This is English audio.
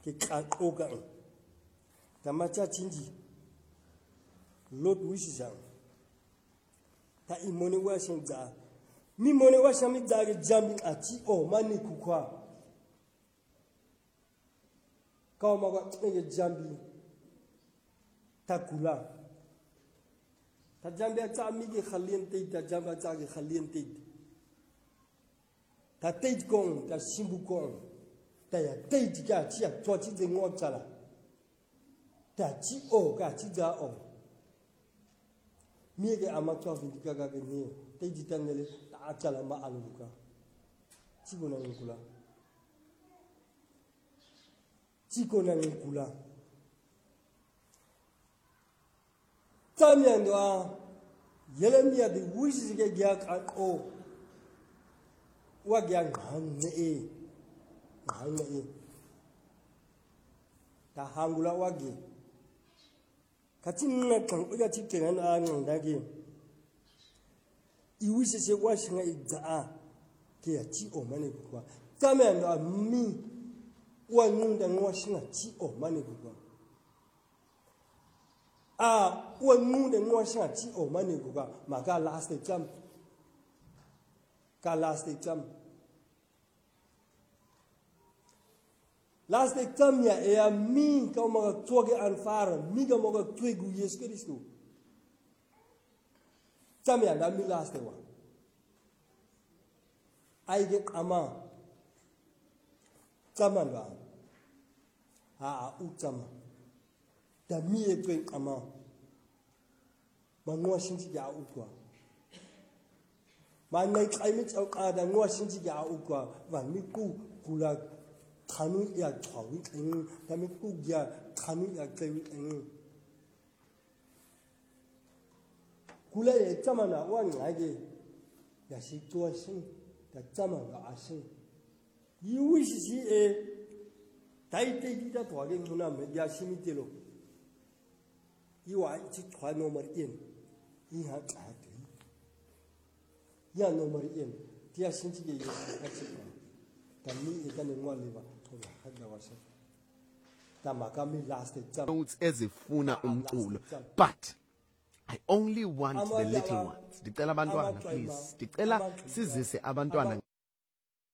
ke qaqoka ta matjatjinji Lord wishes ta imone wa shenza mi mone wa shami dage jambi ati o mani kukwa ka ma ga tsege jambi takula ta jambi ata mi ge khalien te ta jamba ta ge khalien te ta te kong ta simbu kong ta ya te ga chi ya to chi de ngo tsala ta chi o ga chi ga o mi ge amatwa vindika ga ge ni te ditangele ta achala ma aluka chikona ngula tamyandwa Yeremia de wishes ge gyak o wa gyak hanne ta hangula wage katinna kan uga tikena an dage I wishes se washinga idza ke ya chi o mane kwa tamyandwa mi wa nunda washinga chi o mane kwa wa nunda washinga chi o mane kwa maka last exam Last exam ya mi ka mo tsoge anfara mi ka mo twegu Yesu Kristo. Tamya na mi last one. Ai ge ama. Tamanda. Utama. Da mi e twen ama. Ma no shinti ga ukwa. Ma nai climate au da no shinti ga ukwa. Va mi ku kula Kanu ya chawi kami kugia kanu ya chawi kula ya chamana wani age ya situation da chamana asin yi wishi si taite gida twage muna me ya simitelo yi wa chi twa number 1 yi ha tsate ya number 1 dia sinti ge yi ka chi tami ikane ngwaliba notes ezifuna umculo but I only want the little ones. Dicela abantwana please. Dicela sizise abantwana